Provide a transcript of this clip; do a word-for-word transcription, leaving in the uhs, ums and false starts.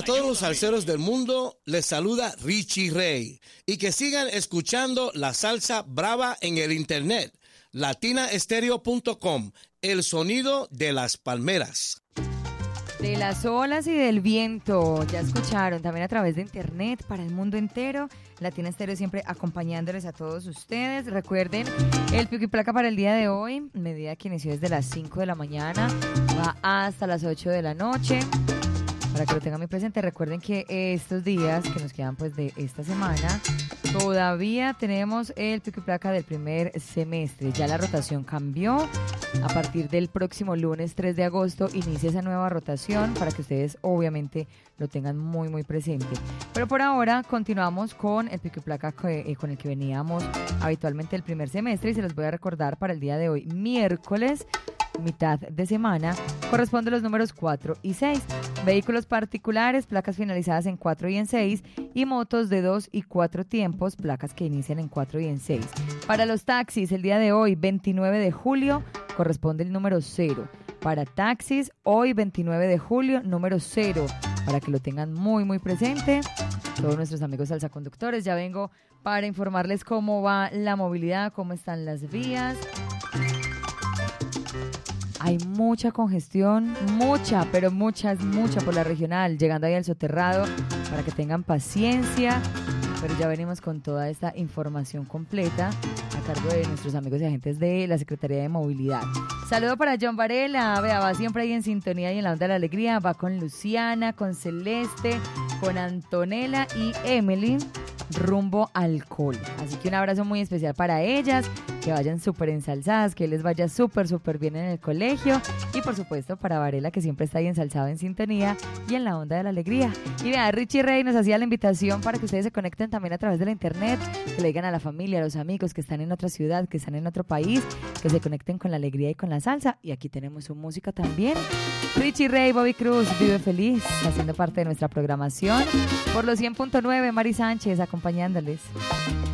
todos los salseros del mundo, les saluda Richie Ray. Y que sigan escuchando la salsa brava en el internet. latina estéreo punto com, el sonido de las palmeras. De las olas y del viento, ya escucharon, también a través de internet para el mundo entero. Latina Estéreo siempre acompañándoles a todos ustedes. Recuerden, el Pico y Placa para el día de hoy, medida que inició desde las cinco de la mañana, va hasta las ocho de la noche. Para que lo tengan muy presente, recuerden que estos días que nos quedan pues de esta semana, todavía tenemos el Pico y Placa del primer semestre. Ya la rotación cambió. A partir del próximo lunes tres de agosto inicia esa nueva rotación para que ustedes obviamente lo tengan muy muy presente. Pero por ahora continuamos con el Pico y Placa que, eh, con el que veníamos habitualmente el primer semestre, y se los voy a recordar para el día de hoy, miércoles, mitad de semana, corresponde los números cuatro y seis. Vehículos particulares, placas finalizadas en cuatro y en seis, y motos de dos y cuatro tiempos, placas que inician en cuatro y en seis. Para los taxis, el día de hoy, veintinueve de julio, corresponde el número cero. Para taxis, hoy veintinueve de julio, número cero, para que lo tengan muy muy presente. Todos nuestros amigos salsaconductores, ya vengo para informarles cómo va la movilidad, cómo están las vías. Hay mucha congestión, mucha, pero mucha, es mucha por la regional, llegando ahí al soterrado, para que tengan paciencia, pero ya venimos con toda esta información completa a cargo de nuestros amigos y agentes de la Secretaría de Movilidad. Saludo para John Varela, vea, va siempre ahí en sintonía y en la onda de la alegría, va con Luciana, con Celeste, con Antonella y Emily, rumbo al cole. Así que un abrazo muy especial para ellas, que vayan súper ensalzadas, que les vaya súper, súper bien en el colegio, y por supuesto para Varela, que siempre está ahí ensalzado en sintonía y en la onda de la alegría. Y vea, Richie Ray nos hacía la invitación para que ustedes se conecten también a través de la internet, que le digan a la familia, a los amigos que están en otra ciudad, que están en otro país, que se conecten con la alegría y con la salsa. Y aquí tenemos su música también. Richie Ray, Bobby Cruz, Vive Feliz, haciendo parte de nuestra programación por los cien punto nueve, Mari Sánchez acompañándoles.